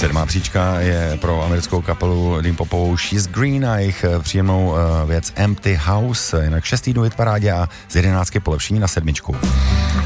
7. příčka je pro americkou kapelu Deep Popovou She's Green a jejich příjemnou věc Empty House, jinak 6. týdnu v hitparádě a z 11 polepšení na 7.